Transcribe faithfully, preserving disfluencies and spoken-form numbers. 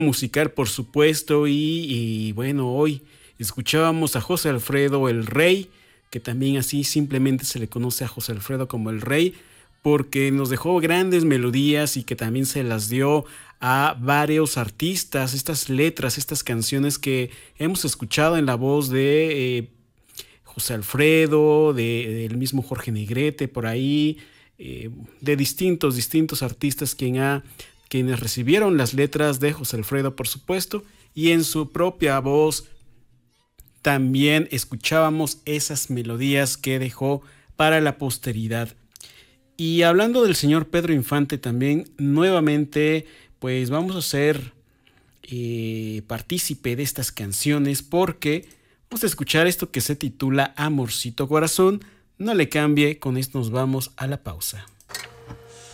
musical, por supuesto, y, y bueno, hoy escuchábamos a José Alfredo el Rey, que también así simplemente se le conoce a José Alfredo como el Rey, porque nos dejó grandes melodías y que también se las dio a varios artistas, estas letras, estas canciones que hemos escuchado en la voz de eh, José Alfredo, de, del mismo Jorge Negrete, por ahí, eh, de distintos, distintos artistas quien ha, quienes recibieron las letras de José Alfredo, por supuesto, y en su propia voz también escuchábamos esas melodías que dejó para la posteridad. Y hablando del señor Pedro Infante también, nuevamente, pues vamos a ser eh, partícipe de estas canciones porque vamos a escuchar esto que se titula Amorcito Corazón. No le cambie, con esto nos vamos a la pausa.